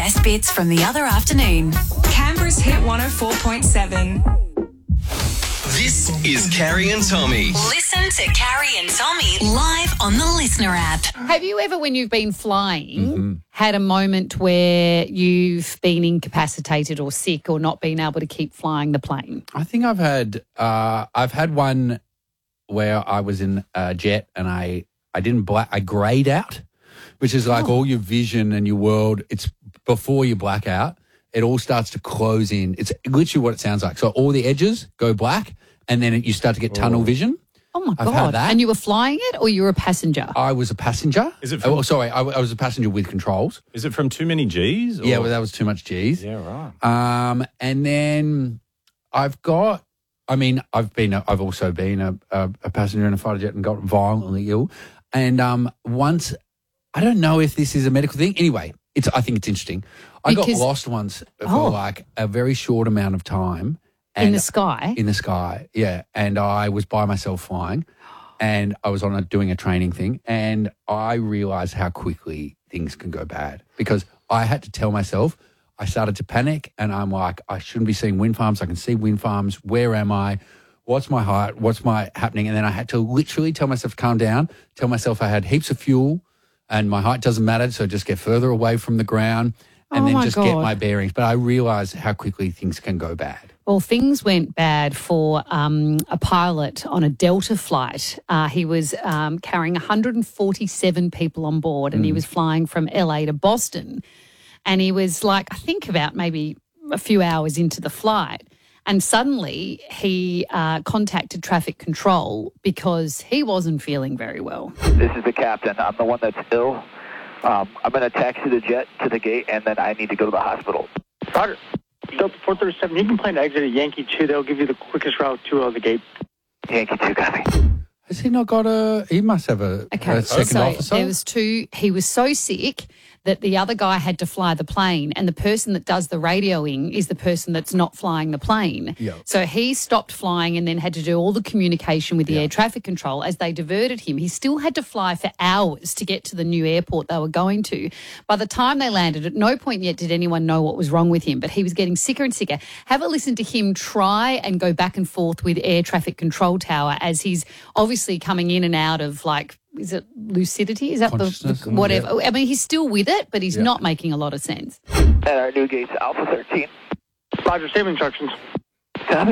best bits from the other afternoon. Canberra's Hit 104.7. This is Carrie and Tommy. Listen to Carrie and Tommy live on the Listener app. Have you ever, when you've been flying, had a moment where you've been incapacitated or sick or not been able to keep flying the plane? I think I've had one where I was in a jet and I grayed out, which is like all your vision and your world. It's before you black out. It all starts to close in. It's literally what it sounds like. So all the edges go black and then you start to get tunnel vision. Oh, my I've God. had that. And you were flying it or you were a passenger? I was a passenger. Is it from- I was a passenger with controls. Is it from too many G's? Or? Yeah, well, that was too much G's. Yeah, right. And then I've also been a passenger in a fighter jet and got violently ill. And once, I don't know if this is a medical thing. Anyway, I think it's interesting. I got lost once for like a very short amount of time. In the sky? In the sky, yeah. And I was by myself flying and I was doing a training thing and I realised how quickly things can go bad because I had to tell myself, I started to panic and I'm like, I shouldn't be seeing wind farms. I can see wind farms. Where am I? What's my height? What's my happening? And then I had to literally tell myself to calm down, tell myself I had heaps of fuel and my height doesn't matter, so just get further away from the ground and then just get my bearings. But I realised how quickly things can go bad. Well, things went bad for a pilot on a Delta flight. He was carrying 147 people on board and he was flying from LA to Boston. And he was like, I think about maybe a few hours into the flight. And suddenly he contacted traffic control because he wasn't feeling very well. This is the captain. I'm the one that's ill. I'm going to taxi the jet to the gate, and then I need to go to the hospital. Roger. Delta 437, you can plan to exit at Yankee 2. They'll give you the quickest route to the gate. Yankee 2, copy. Has he not got he must have a second officer? There was two. He was so sick that the other guy had to fly the plane and the person that does the radioing is the person that's not flying the plane. Yep. So he stopped flying and then had to do all the communication with the air traffic control as they diverted him. He still had to fly for hours to get to the new airport they were going to. By the time they landed, at no point yet did anyone know what was wrong with him, but he was getting sicker and sicker. Have a listen to him try and go back and forth with air traffic control tower as he's obviously coming in and out of like, is it lucidity? Is that the whatever? Yeah. I mean, he's still with it, but he's not making a lot of sense. At our new gates, Alpha 13. Roger, save instructions. Copy.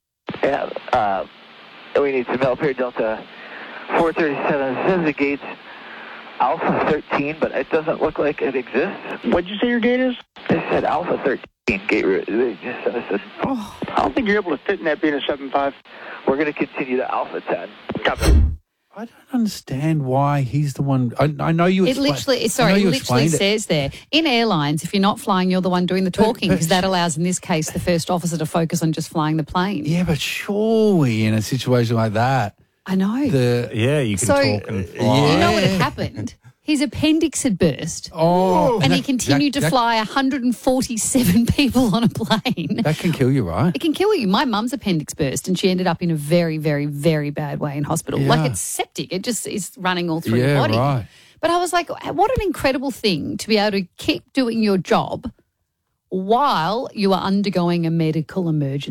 Yeah, we need some help here, Delta 437. It says the gate's Alpha 13, but it doesn't look like it exists. What'd you say your gate is? They said Alpha 13 gate route. They just said it. I don't think you're able to fit in that being a 7.5. We're going to continue to Alpha 10. Copy. I don't understand why he's the one. I know you. It literally says there in airlines, if you're not flying, you're the one doing the talking because that allows, in this case, the first officer to focus on just flying the plane. Yeah, but surely in a situation like that, I know. You can talk and fly. You know what had happened? His appendix had burst. Oh, and he continued to fly 147 people on a plane. That can kill you, right? It can kill you. My mum's appendix burst and she ended up in a very, very, very bad way in hospital. Yeah. Like it's septic. It just is running all through your body. Right. But I was like, what an incredible thing to be able to keep doing your job while you are undergoing a medical emergency.